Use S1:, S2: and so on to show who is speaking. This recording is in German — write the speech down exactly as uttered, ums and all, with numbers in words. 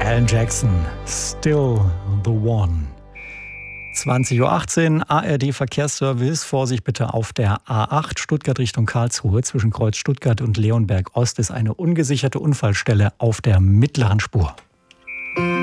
S1: Alan Jackson, Still the One. zwanzig Uhr achtzehn, A R D-Verkehrsservice. Vorsicht bitte auf der A acht Stuttgart Richtung Karlsruhe. Zwischen Kreuz Stuttgart und Leonberg Ost ist eine ungesicherte Unfallstelle auf der mittleren Spur.